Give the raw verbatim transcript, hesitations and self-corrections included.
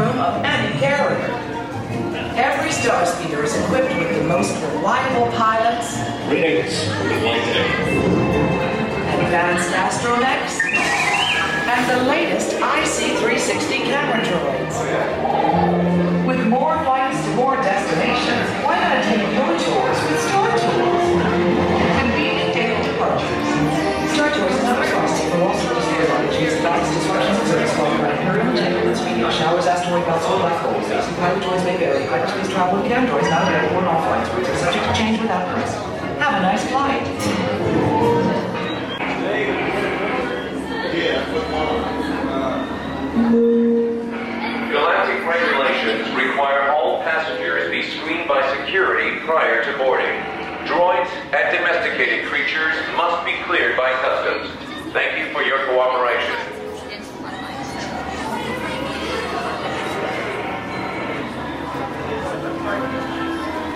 room of any carrier. Every star speeder is equipped with the most reliable pilots, Greetings, advanced astromechs, and the latest I C three sixty camera droids. With more flights to more destinations, why not take your tours with Star Tours? Convenient daily departures. Star Tours is not responsible for all sorts of airlines, flights, disruptions, and service followed by imperial entanglements, meteor showers, asteroid belts, or black holes. Basic pilot droids may vary. Hyperspace travel and cam droids not available on all flights. Routes are subject to change without price. Have a nice flight. Galactic regulations require all passengers be screened by security prior to boarding. Droids and domesticated creatures must be cleared by